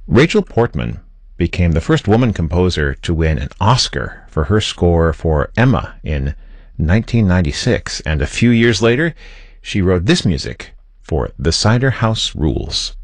Rachel Portman became the first woman composer to win an Oscar for her score for Emma in 1996, and a few years later, she wrote this music for The Cider House Rules.